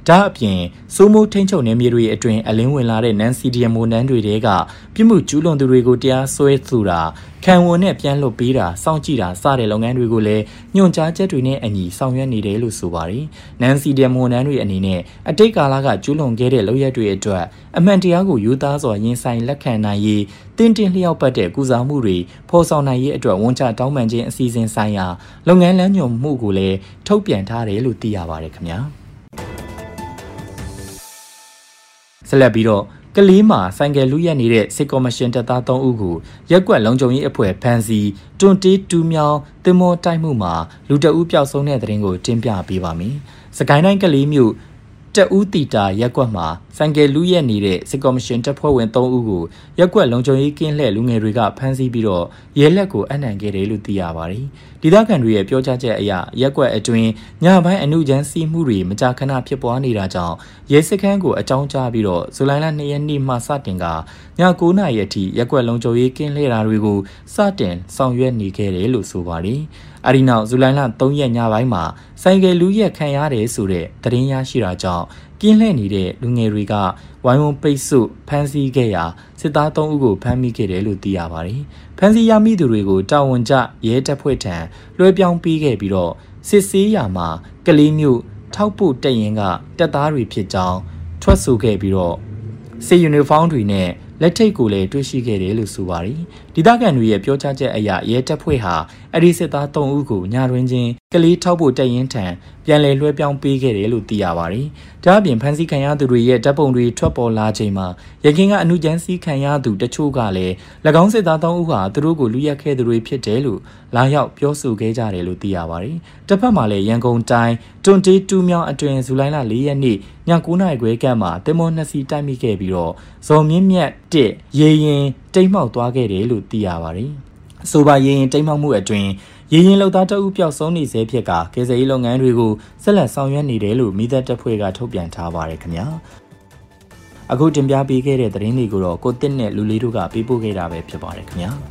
ဒါအပြင်စိုးမိုးထိန်းချုပ်နယ်မြေတွေအတွင်းအလင်းဝင်လာတဲ့နန်စီဒီယမ်ဝန်ထမ်းတွေကပြစ်မှုကျူးလွန်သူတွေကိုတရားစွဲဆိုတာခံဝန်နဲ့ပြန်လွှတ်ပေးတာစောင့်ကြည့်တာစတဲ့လုပ်ငန်းတွေကိုလည်းညွှန်ကြားချက်တွေနဲ့အညီဆောင်ရွက်နေတယ်လို့ဆိုပါတယ်။နန်စီဒီယမ်ဝန်ထမ်းတွေအနေနဲ့အတိတ်ကာလကကျူးလွန်ခဲ့တဲ့လုပ်ရက်တွေအတွက်အမှန်တရားကိုယူသားစွာရင်ဆိုင်လက်ခံနိုင်ရေးတင်းတင်းလျှောက်ပတ်တဲ့ကုစားမှုတွေဖော်ဆောင်နိုင်ရေးအတွက်ဝန်ချတောင်းပန်ခြင်းအစီအစဉ်ဆိုင်ရာလုပ်ငန်းလမ်းညွှန်မှုကိုလည်းထုတ်ပြန်ထားတယ်လို့သိရပါတယ်ခင်ဗျာဆက်လက်ပြီးတော့ကလေးမှာဆိုင်ကယ်လူရက်နေတဲ့စစ်ကော်မရှင်တပ်သား3ဦးကိုရက်ကွက်လုံခြုံရေးအဖွဲ့ဖမ်းဆီးတွန်တေးတူးမြောင်းတင်မောတိုက်မှုမှာလူတအုပ်ပျောက်ဆုံးတဲ့တဲ့ရင်ကိုတင်ပြပေးပါမယ်။စကိုင်းတိုင်းကလေးမြို့တဦးတီတာရက်ကွက်မှာဆိုင်ကယ်လူရက်နေတဲ့စစ်ကော်မရှင်တပ်ဖွဲ့ဝင်3ဦးကိုရက်ကွက်လုံခြုံရေးကင်းလှည့်လူငယ်တွေကဖမ်းဆီးပြီးတော့ရဲလက်ကိုအနှံခဲ့တယ်လို့သိရပါတယ်။ဒေသခံတွေရဲ့ပြောကြားချက်အရရက်ကွက်အတွင်းညပိုင်းအနုချမ်းစီးမှုတွေမကြာခဏဖြစ်ပွားနေတာကြောင့်ရဲစခန်းကိုအကြောင်းကြားပြီးတော့ဇူလိုင်လ2ရက်နေ့မှစတင်ကည9:00နာရီအထိရက်ကွက်လုံခြုံရေးကင်းလှည့်တာတွေကိုစတင်ဆောင်ရွက်နေခဲ့တယ်လို့ဆိုပါတယ်။အဲဒီနောက်ဇူလိုင်လ3ရက်ညပိုင်းမှာဆိုင်ကယ်လူရက်ခံရတယ်ဆိုတဲ့သတင်းရရှိတာကြောင့်ကင်းလှည့်နေတဲ့လူငယ်တွေကဝိုင်းဝန်းပိတ်ဆို့ဖမ်းဆီးခဲ့ရာစစ်သား3ဦးကိုဖမ်းမိခဲ့တယ်လို့သိရပါတယ်။ဖမ်းဆီးရမိသူတွေကိုတာဝန်ကျရဲတပ်ဖွဲ့ထံလွှဲပြောင်းပေးခဲ့ပြီးတော့စစ်ဆေးရာမှာကလေးမျိုးထောက်ပို့တက်ရင်ကတပ်သားတွေဖြစ်ကြောင်းထွက်ဆိုခဲ့ပြီးတော့စစ်ယူနီဖောင်းတွေနဲ့လက်ထိတ်ကိုလည်းတွေ့ရှိခဲ့တယ်လို့ဆိုပါတယ်။ဒေသခံတွေရဲ့ပြောကြားချက်အရရဲတပ်ဖွဲ့ဟာအဒီစစ်သား3ဦးကိုညတွင်ချင်းကလေးထောက်ဖို့တက်ရင်ထံပြန်လည်လွှဲပြောင်းပေးခဲ့တယ်လို့သိရပါတယ်။ဒါအပြင်ဖမ်းဆီးခံရသူတွေရဲ့တပ်ပုံတွေထွက်ပေါ်လာချိန်မှာရခိုင်ကအမှုကျန်းစီခံရသူတချို့ကလည်း၎င်းစစ်သား3ဦးဟာသူတို့ကိုလူရက်ခဲ့သူတွေဖြစ်တယ်လို့လာရောက်ပြောဆိုခဲ့ကြတယ်လို့သိရပါတယ်။တစ်ဖက်မှာလည်းရန်ကုန်တိုင်းတွန်တေးတူးမြောင်းအတွင်ဇူလိုင်လ4ရက်နေ့ည9:00နာရီခွဲကမှာတင်မော2စီးတိုက်မိခဲ့ပြီးတော့ဇော်မြင့်မြတ်ရေရင်တိမ်မှောက်သွားခဲ့တယ်လို့သိရပါတယ်။အဆိုပါရေရင်တိမ်မှောက်မှုအတွင်ရေရင်လောက်သားတအုပ်ပျောက်ဆုံးနေစေဖြစ်ကကယ်ဆယ်ရေးလုပ်ငန်းတွေကိုဆက်လက်ဆောင်ရွက်နေတယ်လို့မိသက်တပ်ဖွဲ့ကထုတ်ပြန်ထားပါတယ်ခင်ဗျာ။အခုတင်ပြပေးခဲ့တဲ့သတင်းတွေကိုတော့ကိုတစ်နဲ့လူလေးတို့ကပေးပို့ခဲ့တာပဲဖြစ်ပါတယ်ခင်ဗျာ။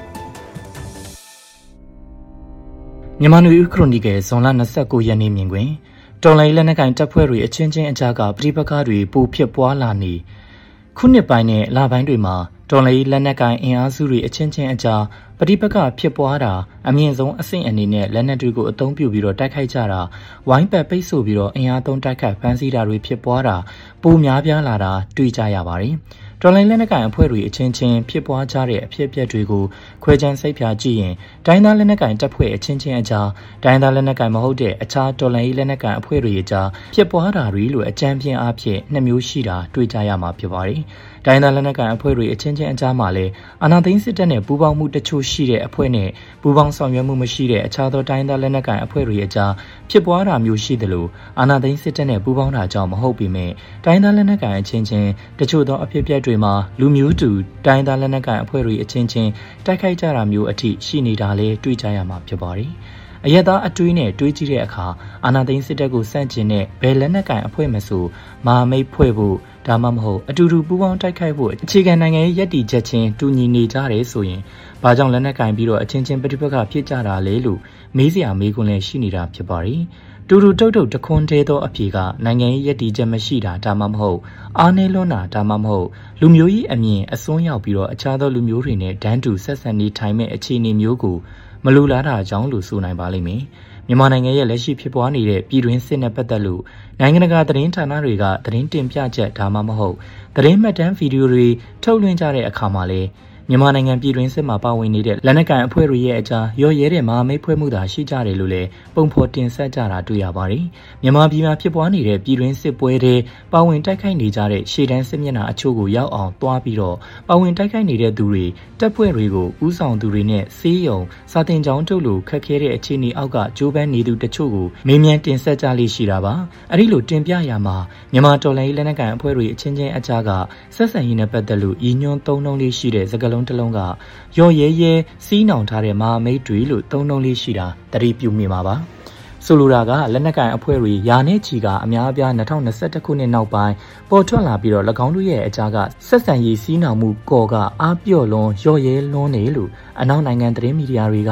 မြန်မာနွေဦးခရိုနီကယ်ဇွန်လ29ရက်နေ့မြင်တွင်တော်လိုင်းလက်နက်ကိုင်တပ်ဖွဲ့တွေအချင်းချင်းအကြားကပဋိပက္ခတွေပိုဖြစ်ပွားလာနေခုနှစ်ပိုင်းနဲ့လပိုင်းတွေမှာတော်လိုင်းလက်နက်ကိုင်အင်အားစုတွေအချင်းချင်းအကြားပဋိပက္ခဖြစ်ပွားတာအမြင့်ဆုံးအဆင့်အနေနဲ့လက်နက်တွေကိုအသုံးပြုပြီးတော့တိုက်ခိုက်ကြတာဝိုင်းပတ်ပိတ်ဆို့ပြီးတော့အင်အားသုံးတိုက်ခိုက်ဖမ်းဆီးတာတွေဖြစ်ပွားတာပိုများပြားလာတာတွေ့ကြရပါတယ်။တော်လိုင်းလက်နက်ကိုင်အဖွဲ့တွေအချင်းချင်းဖြစ်ပွားကြတဲ့အဖြစ်အပျက်တွေကိုခွဲခြမ်းစိတ်ဖြာကြည့်ရင်တိုင်းသားလက်နက်ကိုင်တပ်ဖွဲ့အချင်းချင်းအကြားတိုင်းသားလက်နက်ကိုင်မဟုတ်တဲ့အခြားတော်လိုင်းလက်နက်ကိုင်အဖွဲ့တွေအကြားဖြစ်ပွားတာတွေလို့အကြမ်းဖျင်းအားဖြင့်နှစ်မျိုးရှိတာတွေ့ကြရမှာဖြစ်ပါတယ်။တိုင်းသားလက်နက်ကိုင်အဖွဲ့တွေအချင်းချင်းအကြားမှာလည်းအာဏာသိမ်းစစ်တပ်နဲ့ပူးပေါင်းမှုတချို့ရှိတဲ့အဖွဲ့နဲ့ပူးပေါင်းဆောင်ရွက်မှုမရှိတဲ့အခြားသောတိုင်းသားလက်နက်ကိုင်အဖွဲ့တွေအကြားဖြစ်ပွားတာမျိုးရှိသလိုအာဏာသိမ်းစစ်တပ်နဲ့ပူးပေါင်းတာကြောင့်မဟုတ်ပေမဲ့တိုင်းသားလက်နက်ကိုင်အချင်းချင်းတချို့သောအဖြစ်အပျက်တွေမှာလူမျိုးတူတိုင်းသားလက်နက်ကိုင်အဖွဲ့တွေအချင်းချင်းတိုက်ခိုက်ကြတာမျိုးအထိရှိနေတာလည်းတွေ့ကြရမှာဖြစ်ပါတယ်။အရက်သားအတွေးနဲ့တွေးကြည့်တဲ့အခါအာဏာသိမ်းစစ်တပ်ကိုစန့်ကျင်တဲ့ဘယ်လက်နက်ကိုင်အဖွဲ့မဆိုမဟာမိတ်ဖွဲ့ဖို့ဒါမှမဟုတ်အတူတူပူးပေါင်းတိုက်ခိုက်ဖို့အခြေခံနိုင်ငံရေးရည်တည်ချက်ချင်းတူညီနေကြတယ်ဆိုရင်ဘာကြောင့်လက်နက်ကင်ပြီးတော့အချင်းချင်းပဋိပက္ခဖြစ်ကြတာလဲလို့မေးစရာမေးခွန်းလည်းရှိနေတာဖြစ်ပါတယ်။တူတူတုတ်တုတ်တခွန်းသေးသောအဖြေကနိုင်ငံရေးရည်တည်ချက်မရှိတာဒါမှမဟုတ်အားနည်းလွန်းတာဒါမှမဟုတ်လူမျိုးကြီးအမြင်အစွန်းရောက်ပြီးတော့အခြားသောလူမျိုးတွေနဲ့ဒန်းတူဆက်ဆံနေထိုင်မဲ့အခြေအနေမျိုးကိုမလူလားတာကြောင့်လို့ဆိုနိုင်ပါလိမ့်မယ်။မြန်မာနိုင်ငံရဲ့လက်ရှိဖြစ်ပွားနေတဲ့ပြည်တွင်းစစ်နဲ့ပတ်သက်လို့နိုင်ငံတကာသတင်းဌာနတွေကသတင်းတင်ပြချက်ဒါမှမဟုတ်သတင်းမှတ်တမ်းဗီဒီယိုတွေထုတ်လွှင့်ကြတဲ့အခါမှာလည်းမြန်မာနိုင်ငံပြည်တွင်းစစ်မှာပါဝင်နေတဲ့လက်နက်ကိုင်အဖွဲ့တွေရဲ့အကြားရောရဲတဲ့မဟာမိတ်ဖွဲ့မှုသာရှိကြတယ်လို့လည်းပုံဖော်တင်ဆက်ကြတာတွေ့ရပါတယ်။မြန်မာပြည်မှာဖြစ်ပွားနေတဲ့ပြည်တွင်းစစ်ပွဲတွေပါဝင်တိုက်ခိုက်နေကြတဲ့ရှေ့တန်းစစ်မျက်နှာအချို့ကိုရောက်အောင်တွားပြီးတော့ပါဝင်တိုက်ခိုက်နေတဲ့သူတွေတပ်ဖွဲ့တွေကိုဥဆောင်သူတွေနဲ့စေးရုံစာတင်ကြောင်းတို့လိုခက်ခဲတဲ့အခြေအနေအောက်ကဂျိုးပန်းနေသူတချို့ကိုမေးမြန်းတင်ဆက်ကြလိမ့်ရှိတာပါ။အဲဒီလိုတင်ပြရမှာမြန်မာတော်လှန်ရေးလက်နက်ကိုင်အဖွဲ့တွေအချင်းချင်းအကြားကဆက်ဆံရေးနဲ့ပတ်သက်လို့ရည်ညွှန်းသုံးနှုန်းလေးရှိတဲ့စကားလုံးတစ်လုံးကရော်ရဲရဲစီးနှောင်ထားတဲ့မဟာမိတ်တွေလို့သုံးနှုန်းလေးရှိတာတတိပြုမိမှာပါဆိုလိုတာကလက်နက်ကိုင်အဖွဲ့တွေယာနဲ့ချီကအများအပြား2021ခုနှစ်နောက်ပိုင်းပေါ်ထွက်လာပြီးတော့၎င်းတို့ရဲ့အကြားကဆက်ဆံရေးစီးနှောင်မှုကော်ကအားပြော့လွန်ရော်ရဲလွန်းနေလို့အနောက်နိုင်ငံသတင်းမီဒီယာတွေကထ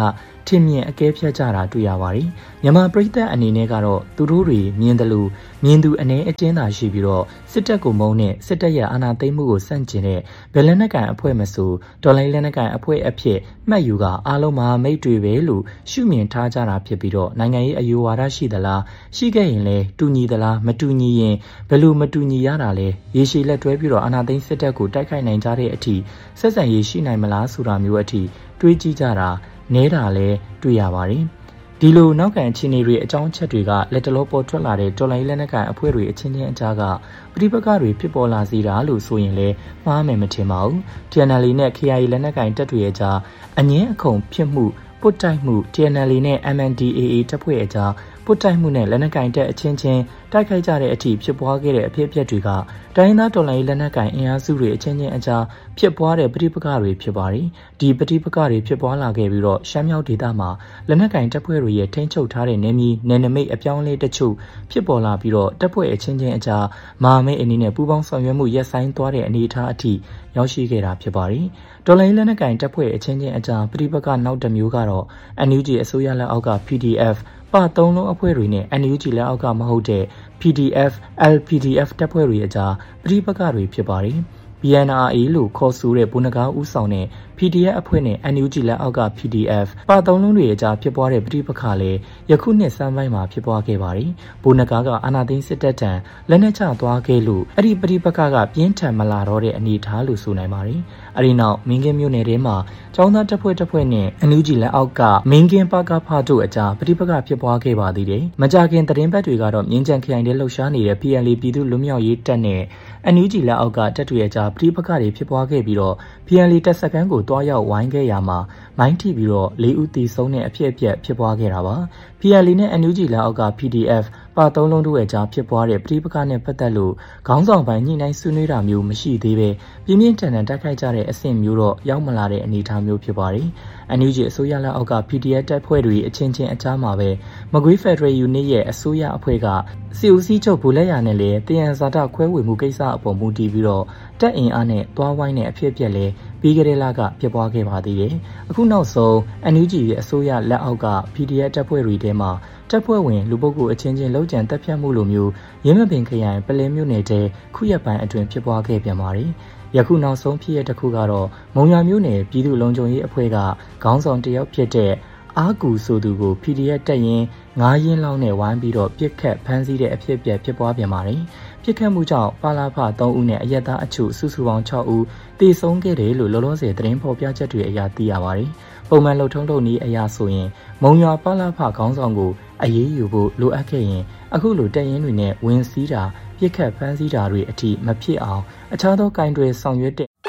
ထင်မြင်အကဲဖြတ်ကြတာတွေ့ရပါတယ်။မြန်မာပြည်သက်အနေနဲ့ကတော့သူတို့တွေမြင်တယ်လို့မြင်သူအနေအကျဉ်းသာရှိပြီးတော့စစ်တပ်ကိုမုန်းနဲ့စစ်တပ်ရဲ့အာဏာသိမ်းမှုကိုစန့်ကျင်တဲ့ဗလန်နက်ကန်အဖွဲ့မဆိုဒေါ်လာလက်နက်ကန်အဖွဲ့အဖြစ်မှတ်ယူကအားလုံးမဟာမိတ်တွေပဲလို့ရှုမြင်ထားကြတာဖြစ်ပြီးတော့နိုင်ငံရေးအယူဝါဒရှိသလားရှိခဲ့ရင်လည်းတူညီသလားမတူညီရင်ဘယ်လိုမတူညီရတာလဲရေရှည်လက်တွဲပြီးတော့အာဏာသိမ်းစစ်တပ်ကိုတိုက်ခိုက်နိုင်ကြတဲ့အထိဆက်ဆံရေးရှိနိုင်မလားဆိုတာမျိုးအထိတွေးကြည့်ကြတာနဲတာလည်းတွေ့ရပါတယ်ဒီလိုနောက်ခံအခြေအနေတွေအကြောင်းချက်တွေကလက်တလောပေါ်ထွက်လာတဲ့တော်လိုင်းလက်နက်ကန်အဖွဲ့တွေအချင်းချင်းအကြားကပဋိပက္ခတွေဖြစ်ပေါ်လာစေတာလို့ဆိုရင်လည်းမှားမယ်မထင်ပါဘူး TNL နဲ့ KIA လက်နက်ကန်တပ်တွေအကြားအငင်းအခုန်ဖြစ်မှုပုတ်တိုက်မှု TNL နဲ့ MNDAA တပ်ဖွဲ့အကြားပုတ်တိုက်မှုနဲ့လက်နက်ကန်တပ်အချင်းချင်းတိုက်ခိုက်ကြတဲ့အထိဖြစ်ပွားခဲ့တဲ့အဖြစ်အပျက်တွေကတိုင်းသားတော်လိုင်းလက်နက်ကန်အင်အားစုတွေအချင်းချင်းအကြားဖြစ်ပွားတဲ့ပဋိပက္ခတွေဖြစ်ပါတယ်ဒီပဋိပက္ခတွေဖြစ်ပွားလာခဲ့ပြီးတော့ရှမ်းမြောက်ဒေသမှာလက်နက်ကန်တပ်ဖွဲ့တွေရဲ့ထိန်းချုပ်ထားတဲ့နယ်မြေနယ်နိမိတ်အပြောင်းအလဲတချို့ဖြစ်ပေါ်လာပြီးတော့တပ်ဖွဲ့အချင်းချင်းအကြားမဟာမိတ်အနေနဲ့ပူးပေါင်းဆောင်ရွက်မှုရပ်ဆိုင်းသွားတဲ့အနေအထားအထိရောက်ရှိခဲ့တာဖြစ်ပါတယ်တော်လိုင်းလက်နက်ကန်တပ်ဖွဲ့အချင်းချင်းအကြားပဋိပက္ခနောက်တစ်မျိုးကတော့ NUG အစိုးရလက်အောက်က PDF ပါ3လုံးအဖွဲ့တွေနဲ့ NUG လက်အောက်ကမဟုတ်တဲ့ PDF, LPDF တပ်ဖွဲ့တွေအကြားပဋိပက္ခတွေဖြစ်ပါတယ်။ PNRA လို့ခေါ်ဆိုတဲ့ဗိုလ်နဂါးဦးဆောင်တဲ့ PDF အဖွဲ့နဲ့ NUG လက်အောက်က PDF ပါ3လုံးတွေအကြားဖြစ်ပွားတဲ့ပဋိပက္ခလည်းယခုနှစ်စမ်းပိုင်းမှာဖြစ်ပွားခဲ့ပါတယ်။ဗိုလ်နဂါးကအာဏာသိမ်းစစ်တပ်ထံလက်နက်ချသွားခဲ့လို့အဲ့ဒီပဋိပက္ခကပြင်းထန်မလာတော့တဲ့အနေအထားလို့ဆိုနိုင်ပါတယ်။အဲ့ဒီနောက်မင်းကင်းမြို့နယ်ထဲမှာကျောင်းသားတပ်ဖွဲ့နဲ့ NUG လက်အောက်ကမင်းကင်းပါကဖတို့အကြားပဋိပက္ခဖြစ်ပွားခဲ့ပါသေးတယ်။မကြခင်သတင်းပတ်တွေကတော့မြင်းကြံခရိုင်ထဲလှုပ်ရှားနေတဲ့ PLA ပြည်သူ့လွတ်မြောက်ရေးတပ်နဲ့ NUG လက်အောက်ကတပ်တွေအကြားပဋိပက္ခတွေဖြစ်ပွားခဲ့ပြီးတော့ PLA တပ်စခန်းကိုတွားရောက်ဝိုင်းခဲ့ရမှာမိုင်းထိပြီးတော့4ဦးသေဆုံးတဲ့အဖြစ်အပျက်ဖြစ်ပွားခဲ့တာပါ PLA နဲ့ NUG လက်အောက်က PDF ပါ3လုံးတို့ရဲ့ကြားဖြစ်ပွားတဲ့ပဋိပက္ခနဲ့ပတ်သက်လို့ခေါင်းဆောင်ပိုင်းညှိနှိုင်းဆွေးနွေးတာမျိုးမရှိသေးပဲပြင်းပြင်းထန်ထန်တိုက်ခိုက်ကြတဲ့အဆင့်မျိုးတော့ရောက်မလာတဲ့အနေအထားမျိုးဖြစ်ပါတယ်NUG အစိုးရလက်အောက်က PDF တပ်ဖွဲ့တွေအချင်းချင်းအကြားမှာပဲမကွေး Federal Unit ရဲ့အစိုးရအဖွဲ့ကစီအိုစီချုပ်ဘူလက်ရနဲ့လည်းတယံဇာတခွဲဝေမှုကိစ္စအပေါ်မူတည်ပြီးတော့တပ်အင်အားနဲ့တွားဝိုင်းတဲ့အဖြစ်အပျက်လည်းပြီးခဲ့တဲ့လကဖြစ်ပွားခဲ့ပါသေးတယ်။အခုနောက်ဆုံး NUG ရဲ့အစိုးရလက်အောက်က PDF တပ်ဖွဲ့တွေထဲမှာတပ်ဖွဲ့ဝင်လူပုဂ္ဂိုလ်အချင်းချင်းလောက်ကျန်တပ်ဖြတ်မှုလိုမျိုးရင်းမပင်ခရိုင်ပလဲမြို့နယ်တဲခုရက်ပိုင်းအတွင်းဖြစ်ပွားခဲ့ပြန်ပါတယ်။ယခုနောက်ဆုံးဖြစ်ရတဲ့တစ်ခုကတော့မုံရွာမြို့နယ်ပြည်သူ့လုံခြုံရေးအဖွဲ့ကခေါင်းဆောင်တယောက်ဖြစ်တဲ့အာကူဆိုသူကို PDF တက်ရင်9ရင်းလောက်နဲ့ဝိုင်းပြီးတော့ပြစ်ခတ်ဖမ်းဆီးတဲ့အဖြစ်အပျက်ဖြစ်ပွားပြန်ပါတယ်။ပြစ်ခတ်မှုကြောင့်ပါလာဖ3ဦးနဲ့အရက်သားအချို့စုစုပေါင်း6ဦးသေဆုံးခဲ့တယ်လို့လောလောဆယ်သတင်းဖော်ပြချက်တွေအရသိရပါတယ်။ပုံမှန်လှုပ်ထုံးလုပ်နည်းအရာဆိုရင်မုံရွာပါလာဖခေါင်းဆောင်ကိုအရေးယူဖို့လိုအပ်ခဲ့ရင်အခုလိုတပ်ရင်းတွေနဲ့ဝင်စည်းတာပြစ်ခတ်ဖမ်းဆီးတာတွေအထိမဖြစ်အောင်အခြားသောကင်တွယ်ဆောင်ရွက်တဲ့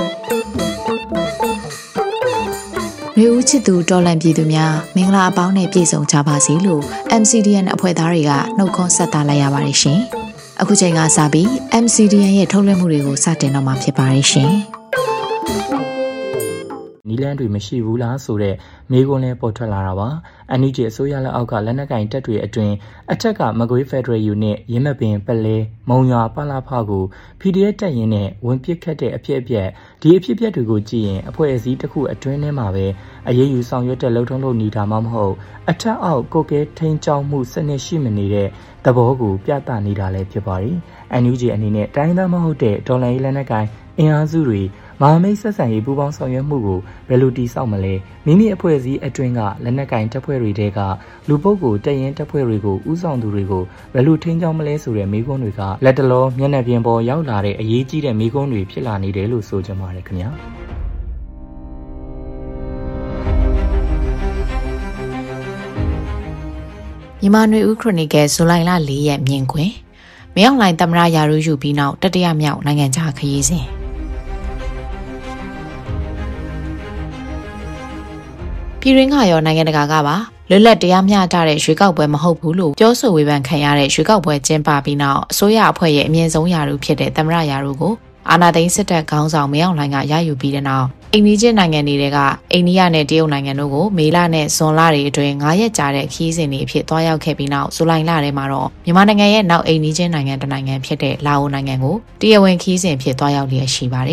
မျိုးဦးချစ်သူတော်လန်ပြည်သူများမင်္ဂလာအပေါင်းနဲ့ပြည့်စုံကြပါစေလို့ MCDN အဖွဲ့သားတွေကနှုတ်ခွန်းဆက်သလိုက်ရပါတယ်ရှင်။အခုချိန်ကစပြီး MCDN ရဲ့ထုတ်လွှင့်မှုတွေကိုစတင်တော့မှာဖြစ်ပါတယ်ရှင်။နီလန်းတွေမရှိဘူးလားဆိုတဲ့မေးခွန်းလည်းပေါ်ထွက်လာတာပါ။ NUG အစိုးရလက်အောက်ကလက်နက်ကင်တပ်တွေအတွင်းအထက်ကမကွေး Federal Unit ရင်းမပင်ပလဲမုံရွာပလာဖကို PDF တပ်ရင်းနဲ့ဝင်ပစ်ခတ်တဲ့အဖြစ်အပျက်ဒီအဖြစ်အပျက်တွေကိုကြည့်ရင်အဖွဲ့အစည်းတစ်ခုအတွင်းထဲမှာပဲအရေးယူဆောင်ရွက်တဲ့လှုပ်ထုံးလုပ်နေတာမှမဟုတ်အထက်အောက်ကိုကဲထိန်းကျောင်းမှုစနစ်ရှိမနေတဲ့သဘောကိုပြသနေတာလည်းဖြစ်ပါတယ်။ NUG အနေနဲ့တိုင်းသားမဟုတ်တဲ့ဒေါ်လာရေးလက်နက်ကင်အင်အားစုတွေမဟာမိတ်ဆက်ဆံရေးပူးပေါင်းဆောင်ရွက်မှုကိုဘယ်လိုတည်ဆောက်မလဲမိမိအဖွဲ့အစည်းအတွင်းကလက်နက်ကင်တပ်ဖွဲ့တွေတဲကလူပုဂ္ဂိုလ်တပ်ရင်းတပ်ဖွဲ့တွေကိုဥဆောင်သူတွေကိုဘယ်လိုထိန်းကျောင်းမလဲဆိုတဲ့မေးခွန်းတွေကလက်တလောမျက်နှာပြင်ပေါ်ရောက်လာတဲ့အရေးကြီးတဲ့မေးခွန်းတွေဖြစ်လာနေတယ်လို့ဆိုကြပါတယ်ခင်ဗျာမြန်မာနွေဦးခရိုနီကယ်ဇူလိုင်လ4ရက်မြင်ကွင်းမရောက်လိုင်းသမရရာထူးယူပြီးနောက်တတိယမြောက်နိုင်ငံခြားခရီးစဉ်ပြည်ရင်းကရောနိုင်ငံတကာကပါလွတ်လပ်တရားမျှတတဲ့ရွေးကောက်ပွဲမဟုတ်ဘူးလို့ပြောဆိုဝေဖန်ခံရတဲ့ရွေးကောက်ပွဲကျင်းပပြီးနောက်အစိုးရအဖွဲ့ရဲ့အမြင့်ဆုံးရာထူးဖြစ်တဲ့သမရရာထူးကိုအာဏာသိမ်းစစ်တပ်ခေါင်းဆောင်မင်းအောင်လှိုင်ကရယူပြီးတဲ့နောက်အိန္ဒိယနိုင်ငံတွေကအိန္ဒိယနဲ့တရုတ်နိုင်ငံတို့ကိုမေလနဲ့ဇွန်လတွေအတွင်း9ရက်ကြာတဲ့ခီးစဉ်တွေအဖြစ်တွားရောက်ခဲ့ပြီးနောက်ဇူလိုင်လထဲမှာတော့မြန်မာနိုင်ငံရဲ့နောက်အိန္ဒိယနိုင်ငံတစ်နိုင်ငံဖြစ်တဲ့လာအိုနိုင်ငံကိုတရားဝင်ခီးစဉ်ဖြစ်တွားရောက်လျက်ရှိပါတယ်။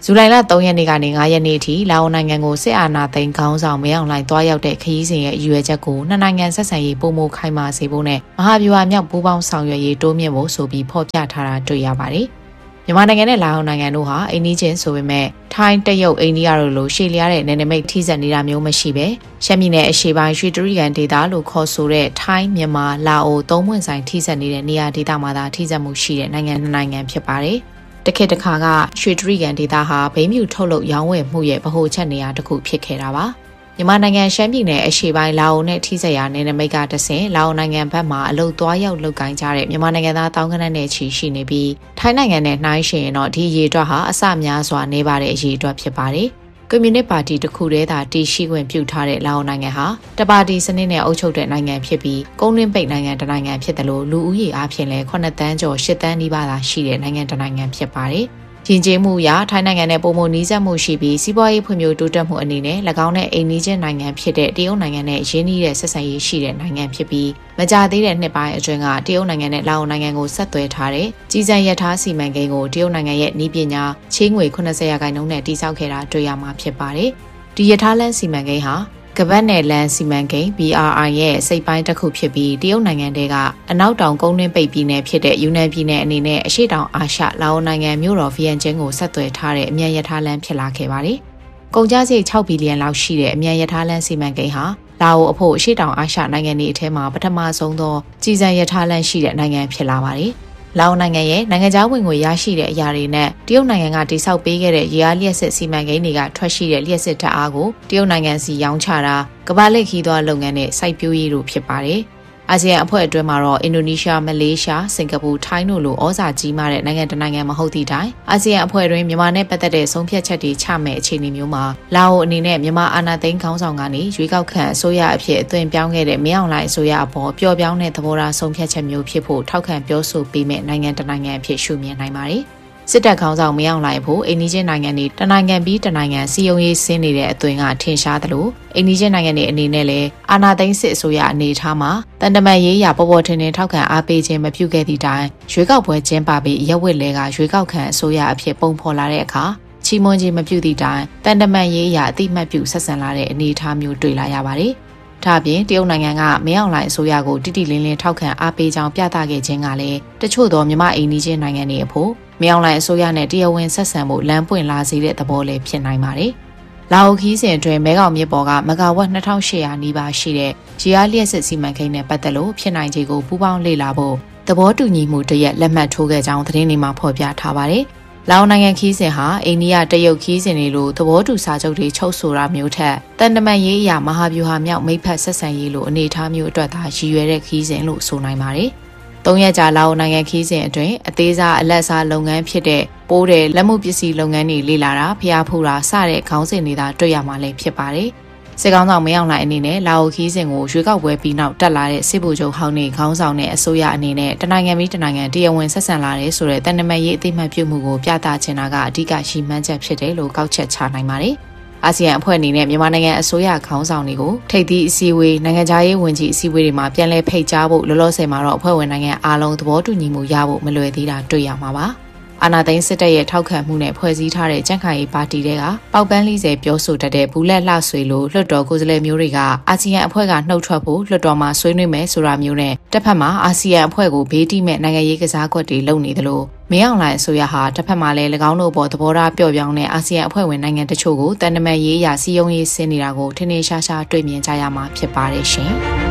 ဇူလိုင်လ3ရက်နေ့ကနေ9ရက်နေ့အထိလာအိုနိုင်ငံကိုစစ်အာဏာသိမ်းခေါင်းဆောင်မင်းအောင်လှိုင်တွားရောက်တဲ့ခရီးစဉ်ရဲ့အရွယ်ချက်ကိုနှစ်နိုင်ငံဆက်ဆံရေးပုံမခိုင်မာစေဖို့နဲ့မဟာဗျူဟာမြောက်ပူးပေါင်းဆောင်ရွက်ရေးတိုးမြင့်ဖို့ဆိုပြီးဖော်ပြထားတာတွေ့ရပါတယ်။မြန်မာနိုင်ငံနဲ့လာအိုနိုင်ငံတို့ဟာအိန္ဒိချင်းဆိုပေမဲ့ထိုင်းတရုတ်အိန္ဒိယတို့လိုရှေ့လျားတဲ့နယ်နိမိတ်ထိစပ်နေတာမျိုးမရှိပဲရှမ်းပြည်နယ်အရှေ့ပိုင်းရွှေတြိဂံဒေသလို့ခေါ်ဆိုတဲ့ထိုင်းမြန်မာလာအိုသုံးပွင့်ဆိုင်ထိစပ်နေတဲ့နေရာဒေသမှာသာထိစပ်မှုရှိတဲ့နိုင်ငံနှစ်နိုင်ငံဖြစ်ပါတယ်။တခေတ်တစ်ခါကရွှေတြိဂံဒေသဟာဘိန်းမြူထုတ်လုပ်ရောင်းဝယ်မှုရဲ့ဗဟိုချက်နေရာတစ်ခုဖြစ်ခဲ့တာပါ။မြန်မာနိုင်ငံရှမ်းပြည်နယ်အရှေ့ပိုင်းလာအိုနဲ့ထိစပ်ရာနယ်နိမိတ်ကတဆင့်လာအိုနိုင်ငံဘက်မှအလုတ်သွားရောက်လုပ်ကိုင်ကြတဲ့မြန်မာနိုင်ငံသားတောင်းကနက်နဲ့ချီရှိနေပြီးထိုင်းနိုင်ငံနဲ့နှိုင်းယှဉ်ရင်တော့ဒီအရေးအတွက်ဟာအဆများစွာနေပါတဲ့အရေးအတွက်ဖြစ်ပါတယ်။ကွန်မြူနစ်ပါတီတစ်ခုတည်းသာတည်ရှိခွင့်ပြုထားတဲ့လာအိုနိုင်ငံဟာတပါတီစနစ်နဲ့အုပ်ချုပ်တဲ့နိုင်ငံဖြစ်ပြီးကုန်းတွင်းပိတ်နိုင်ငံတစ်နိုင်ငံဖြစ်တယ်လို့လူဦးရေအားဖြင့်လည်း9တန်းကျော်10တန်းနီးပါးသာရှိတဲ့နိုင်ငံတစ်နိုင်ငံဖြစ်ပါတယ်။ယဉ်ကျေးမှုအရထိုင်းနိုင်ငံနဲ့ပုံမနီးစပ်မှုရှိပြီးစီးပွားရေးဖွံ့ဖြိုးတိုးတက်မှုအနေနဲ့၎င်းနဲ့အိမ်နီးချင်းနိုင်ငံဖြစ်တဲ့တရုတ်နိုင်ငံနဲ့ရင်းနှီးတဲ့ဆက်ဆံရေးရှိတဲ့နိုင်ငံဖြစ်ပြီးမကြာသေးတဲ့နှစ်ပိုင်းအတွင်းကတရုတ်နိုင်ငံနဲ့လာအိုနိုင်ငံကိုဆက်သွယ်ထားတဲ့ကြီးစံရထားစီမံကိန်းကိုတရုတ်နိုင်ငံရဲ့နည်းပညာချေးငွေ80%နဲ့တည်ဆောက်ခဲ့တာတွေ့ရမှာဖြစ်ပါတယ်။ဒီရထားလမ်းစီမံကိန်းဟာကပတ်နယ်လန်စီမံကိန်း BRI ရဲ့စိတ်ပိုင်းတစ်ခုဖြစ်ပြီးတရုတ်နိုင်ငံတဲကအနောက်တောင်ကုန်းတွင်းပိတ်ပြည်နယ်ဖြစ်တဲ့ယူနန်ပြည်နယ်အနေနဲ့အရှေ့တောင်အာရှလာအိုနိုင်ငံမြို့တော်ဗီယန်ကျင်းကိုဆက်သွယ်ထားတဲ့အမြန်ရထားလမ်းဖြစ်လာခဲ့ပါတယ်။ကုန်ကျစရိတ်6ဘီလီယံလောက်ရှိတဲ့အမြန်ရထားလမ်းစီမံကိန်းဟာလာအိုအဖို့အရှေ့တောင်အာရှနိုင်ငံတွေအထက်မှာပထမဆုံးသောကြီးစံရထားလမ်းရှိတဲ့နိုင်ငံဖြစ်လာပါတယ်။လာအိုနိုင်ငံရဲ့နိုင်ငံခြားဝင်ငွေရရှိတဲ့အရာတွေနဲ့တရုတ်နိုင်ငံကတိစောက်ပေးခဲ့တဲ့ရေအားလျှက်စစ်စီမံကိန်းတွေကထွက်ရှိတဲ့လျှက်စစ်ဓာတ်အားကိုတရုတ်နိုင်ငံစီရောင်းချတာကမ္ဘာလက်ခီးသွားလုပ်ငန်းနဲ့စိုက်ပျိုးရေးတို့ဖြစ်ပါတယ်။အာဆီယံအဖွဲ့အတွင်းမှာတော့အင်ဒိုနီးရှား၊မလေးရှား၊စင်ကာပူ၊ထိုင်းတို့လိုဩဇာကြီးမားတဲ့နိုင်ငံတစ်နိုင်ငံမဟုတ်သည့်တိုင်အာဆီယံအဖွဲ့တွင်မြန်မာနဲ့ပတ်သက်တဲ့ဆုံးဖြတ်ချက်တွေချမဲ့အခြေအနေမျိုးမှာလာအိုအနေနဲ့မြန်မာအာဏာသိမ်းခေါင်းဆောင်ကနေရွေးကောက်ခံအစိုးရအဖြစ်အသွင်ပြောင်းခဲ့တဲ့မင်းအောင်လှိုင်အစိုးရအပေါ်ပျော့ပြောင်းတဲ့သဘောထားဆုံးဖြတ်ချက်မျိုးဖြစ်ဖို့ထောက်ခံပြောဆိုပေးမဲ့နိုင်ငံတစ်နိုင်ငံအဖြစ်ရှုမြင်နိုင်ပါတယ်။စစ်တပ်ခေါင်းဆောင်မင်းအောင်လှိုင်ဖို့အိန္ဒိချင်းနိုင်ငံတွေတနိုင်ငံပြီးတနိုင်ငံစီယုံရေးဆင်းနေတဲ့အသွင်ကထင်ရှားသလိုအိန္ဒိချင်းနိုင်ငံတွေအနေနဲ့လည်းအာဏာသိမ်းစစ်အစိုးရအနေထားမှာတန်တမန်ရေးရာပေါ်ပေါ်ထင်ထင်ထောက်ခံအားပေးခြင်းမပြုခဲ့သည့်တိုင်ရွေးကောက်ပွဲကျင်းပပြီးရက်ဝက်လဲကရွေးကောက်ခံအစိုးရအဖြစ်ပုံဖော်လာတဲ့အခါချီးမွမ်းခြင်းမပြုသည့်တိုင်တန်တမန်ရေးရာအတိမတ်ပြုဆက်ဆံလာတဲ့အနေအထားမျိုးတွေ့လာရပါတယ်။ဒါ့အပြင်တရုတ်နိုင်ငံကမင်းအောင်လှိုင်အစိုးရကိုတိတိလင်းလင်းထောက်ခံအားပေးကြောင်းပြသခဲ့ခြင်းကလည်းတချို့သောမြန်မာအိန္ဒိချင်းနိုင်ငံတွေအဖို့မင်းအောင်လှိုင်အစိုးရနဲ့တရားဝင်ဆက်ဆံမှုလမ်းပွင့်လာစေတဲ့သဘောလည်းဖြစ်နိုင်ပါတယ်။လာအိုခီးစဉ်အတွင်းမဲခေါင်မြစ်ပေါ်ကမဂါဝက်2800နီးပါးရှိတဲ့ဂျီယာလျှက်စစ်စီမံကိန်းနဲ့ပတ်သက်လို့ဖြစ်နိုင်ခြေကိုပူးပေါင်းလေ့လာဖို့သဘောတူညီမှုတရက်လက်မှတ်ထိုးခဲ့ကြောင်းသတင်းတွေမှာဖော်ပြထားပါတယ်။လာအိုနိုင်ငံခီးစဉ်ဟာအိန္ဒိယတရုတ်ခီးစဉ်တွေလိုသဘောတူစာချုပ်တွေချုပ်ဆိုတာမျိုးထက်တန်တမန်ရေးအရာမဟာဗျူဟာမြောက်မိတ်ဖက်ဆက်ဆံရေးလိုအနေအထားမျိုးအတွက်သာရည်ရွယ်တဲ့ခီးစဉ်လို့ဆိုနိုင်ပါတယ်။3ရက်ကြာလာအိုနိုင်ငံခီးစဉ်အတွင်းအသေးစားအလက်စားလုပ်ငန်းဖြစ်တဲ့ပိုးတဲ့လက်မှုပစ္စည်းလုပ်ငန်းတွေလေ့လာတာဖျားဖူတာစတဲ့ခေါင်းစဉ်တွေသာတွေ့ရမှာလည်းဖြစ်ပါတယ်။စစ်ကောင်ဆောင်မင်းအောင်လှိုင်အနေနဲ့လာအိုခီးစဉ်ကိုရွေးကောက်ပွဲပြီးနောက်တက်လာတဲ့စစ်ဗိုလ်ချုပ်ဟောင်းနေခေါင်းဆောင်တဲ့အစိုးရအနေနဲ့တနိုင်ငံပြီးတနိုင်ငံတရားဝင်ဆက်ဆံလာတဲ့ဆိုတဲ့တန်တမန်ရေးအသိမှတ်ပြုမှုကိုပြသချင်တာကအဓိကရှိမှန်းချက်ဖြစ်တယ်လို့ကောက်ချက်ချနိုင်ပါတယ်။အာဆီယံအဖွဲ့အနေနဲ့မြန်မာနိုင်ငံအစိုးရခေါင်းဆောင်တွေကိုထိပ်သီးအစည်းအဝေးနိုင်ငံခြားရေးဝန်ကြီးအစည်းအဝေးတွေမှာပြန်လည်ဖိတ်ကြားဖို့လောလောဆယ်မှာတော့အဖွဲ့ဝင်နိုင်ငံအားလုံးသဘောတူညီမှုရဖို့မလွယ်သေးတာတွေ့ရမှာပါ။အာဏာသိမ်းစစ်တပ်ရဲ့ထောက်ခံမှုနဲ့ဖွဲ့စည်းထားတဲ့ကြံ့ခိုင်ရေးပါတီတွေကပေါက်ပန်း40ပြောဆိုတတ်တဲ့ဘူးလက်လှဆွေလိုလွှတ်တော်ကိုယ်စားလှယ်မျိုးတွေကအာဆီယံအဖွဲ့ကနှုတ်ထွက်ဖို့လွှတ်တော်မှာဆွေးနွေးမယ်ဆိုတာမျိုးနဲ့တစ်ဖက်မှာအာဆီယံအဖွဲ့ကိုဘေးတိမဲ့နိုင်ငံရေးကစားကွက်တွေလုပ်နေသလိုမင်းအောင်လှိုင်အစိုးရဟာတစ်ဖက်မှာလည်း၎င်းတို့ပေါ်သဘောထားပျော့ပြောင်းတဲ့အာဆီယံအဖွဲ့ဝင်နိုင်ငံတချို့ကိုတန်တမန်ရေးရာစီယုံရေးဆင်းနေတာကိုထင်ထင်ရှားရှားတွေ့မြင်ကြရမှာဖြစ်ပါတယ်ရှင်။